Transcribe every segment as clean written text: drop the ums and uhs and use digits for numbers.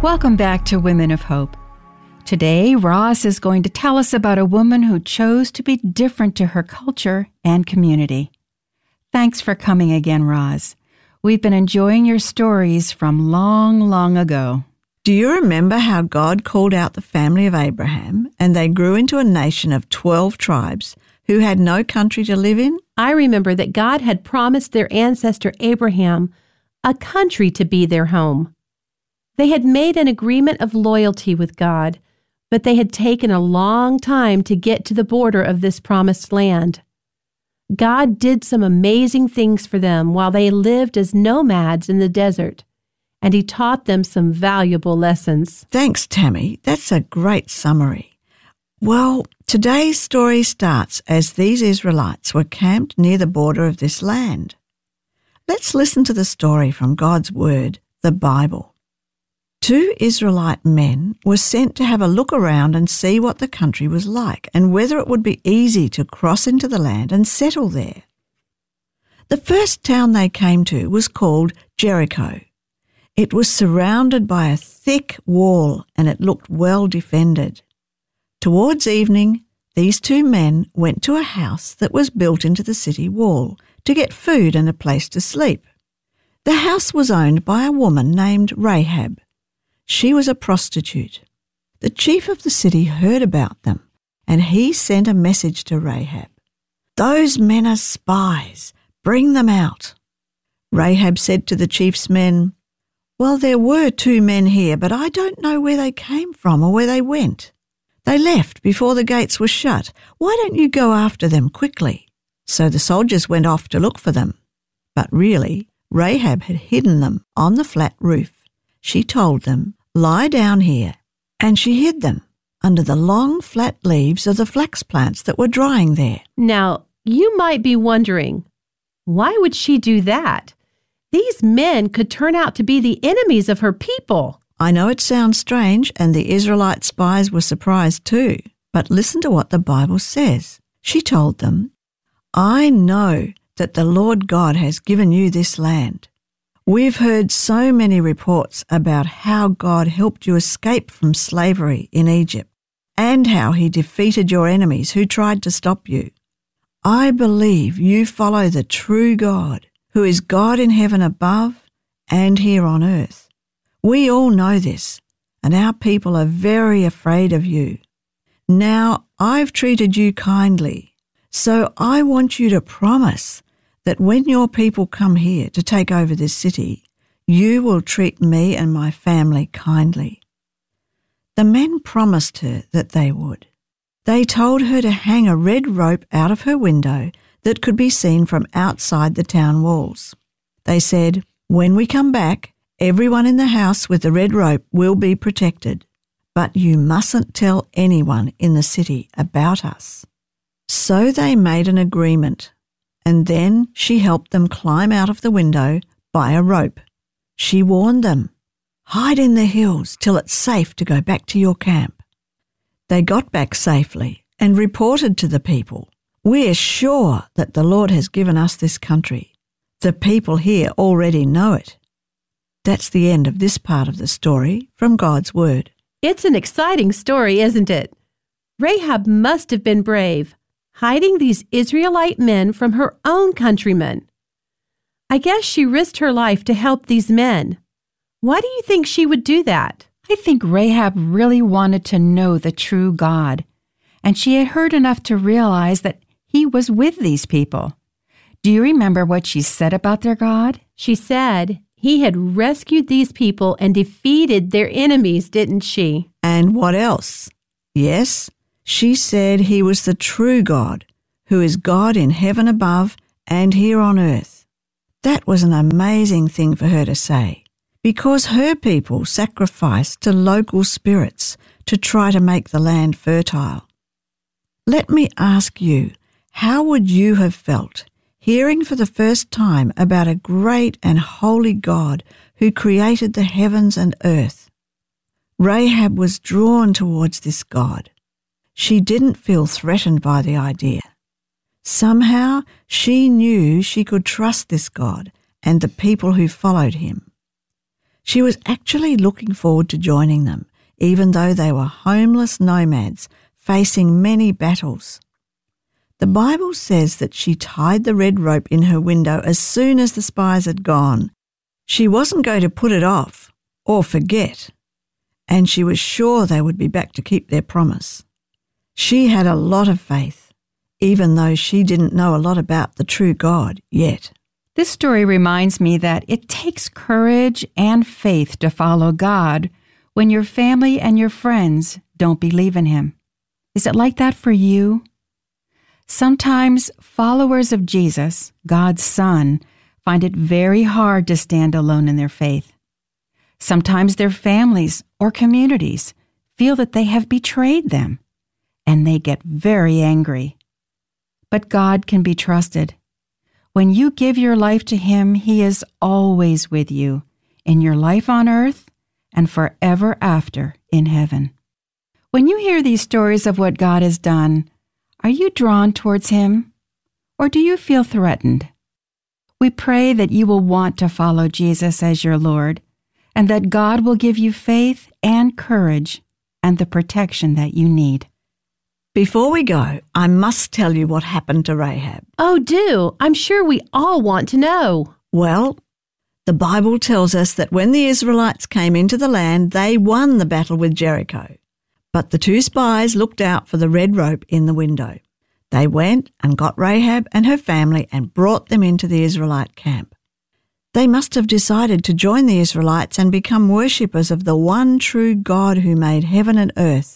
Welcome back to Women of Hope. Today, Roz is going to tell us about a woman who chose to be different to her culture and community. Thanks for coming again, Roz. We've been enjoying your stories from long, long ago. Do you remember how God called out the family of Abraham and they grew into a nation of 12 tribes who had no country to live in? I remember that God had promised their ancestor Abraham a country to be their home. They had made an agreement of loyalty with God, but they had taken a long time to get to the border of this promised land. God did some amazing things for them while they lived as nomads in the desert, and He taught them some valuable lessons. Thanks, Tammy. That's a great summary. Well, today's story starts as these Israelites were camped near the border of this land. Let's listen to the story from God's Word, the Bible. 2 Israelite men were sent to have a look around and see what the country was like and whether it would be easy to cross into the land and settle there. The first town they came to was called Jericho. It was surrounded by a thick wall and it looked well defended. Towards evening, these 2 men went to a house that was built into the city wall to get food and a place to sleep. The house was owned by a woman named Rahab. She was a prostitute. The chief of the city heard about them, and he sent a message to Rahab. "Those men are spies. Bring them out." Rahab said to the chief's men, "Well, there were 2 men here, but I don't know where they came from or where they went. They left before the gates were shut. Why don't you go after them quickly?" So the soldiers went off to look for them. But really, Rahab had hidden them on the flat roof. She told them, "Lie down here," and she hid them under the long flat leaves of the flax plants that were drying there. Now, you might be wondering, why would she do that? These men could turn out to be the enemies of her people. I know it sounds strange, and the Israelite spies were surprised too, but listen to what the Bible says. She told them, "I know that the Lord God has given you this land. We've heard so many reports about how God helped you escape from slavery in Egypt and how He defeated your enemies who tried to stop you. I believe you follow the true God, who is God in heaven above and here on earth. We all know this, and our people are very afraid of you. Now, I've treated you kindly, so I want you to promise that when your people come here to take over this city, you will treat me and my family kindly." The men promised her that they would. They told her to hang a red rope out of her window that could be seen from outside the town walls. They said, "When we come back, everyone in the house with the red rope will be protected, but you mustn't tell anyone in the city about us." So they made an agreement. And then she helped them climb out of the window by a rope. She warned them, "Hide in the hills till it's safe to go back to your camp." They got back safely and reported to the people, "We're sure that the Lord has given us this country. The people here already know it." That's the end of this part of the story from God's Word. It's an exciting story, isn't it? Rahab must have been brave, hiding these Israelite men from her own countrymen. I guess she risked her life to help these men. Why do you think she would do that? I think Rahab really wanted to know the true God, and she had heard enough to realize that He was with these people. Do you remember what she said about their God? She said He had rescued these people and defeated their enemies, didn't she? And what else? Yes, she said He was the true God, who is God in heaven above and here on earth. That was an amazing thing for her to say, because her people sacrificed to local spirits to try to make the land fertile. Let me ask you, how would you have felt hearing for the first time about a great and holy God who created the heavens and earth? Rahab was drawn towards this God. She didn't feel threatened by the idea. Somehow she knew she could trust this God and the people who followed Him. She was actually looking forward to joining them, even though they were homeless nomads facing many battles. The Bible says that she tied the red rope in her window as soon as the spies had gone. She wasn't going to put it off or forget, and she was sure they would be back to keep their promise. She had a lot of faith, even though she didn't know a lot about the true God yet. This story reminds me that it takes courage and faith to follow God when your family and your friends don't believe in Him. Is it like that for you? Sometimes followers of Jesus, God's Son, find it very hard to stand alone in their faith. Sometimes their families or communities feel that they have betrayed them, and they get very angry. But God can be trusted. When you give your life to Him, He is always with you, in your life on earth and forever after in heaven. When you hear these stories of what God has done, are you drawn towards Him, or do you feel threatened? We pray that you will want to follow Jesus as your Lord, and that God will give you faith and courage and the protection that you need. Before we go, I must tell you what happened to Rahab. Oh, do. I'm sure we all want to know. Well, the Bible tells us that when the Israelites came into the land, they won the battle with Jericho. But the two spies looked out for the red rope in the window. They went and got Rahab and her family and brought them into the Israelite camp. They must have decided to join the Israelites and become worshippers of the one true God who made heaven and earth.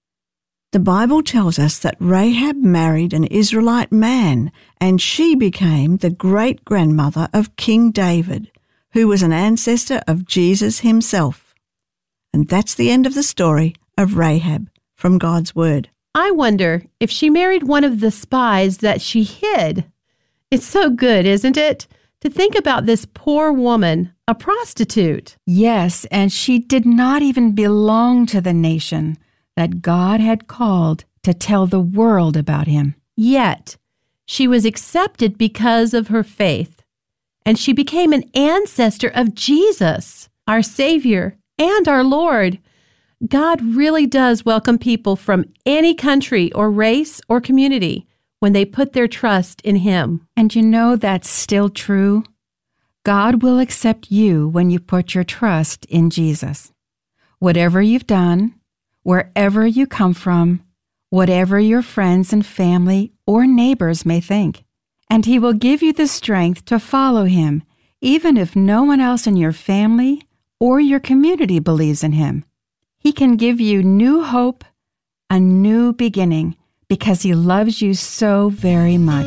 The Bible tells us that Rahab married an Israelite man, and she became the great-grandmother of King David, who was an ancestor of Jesus himself. And that's the end of the story of Rahab from God's Word. I wonder if she married one of the spies that she hid. It's so good, isn't it? To think about this poor woman, a prostitute. Yes, and she did not even belong to the nation that God had called to tell the world about Him. Yet, she was accepted because of her faith, and she became an ancestor of Jesus, our Savior and our Lord. God really does welcome people from any country or race or community when they put their trust in Him. And you know that's still true. God will accept you when you put your trust in Jesus. Whatever you've done, wherever you come from, whatever your friends and family or neighbors may think, and He will give you the strength to follow Him, even if no one else in your family or your community believes in Him. He can give you new hope, a new beginning, because He loves you so very much.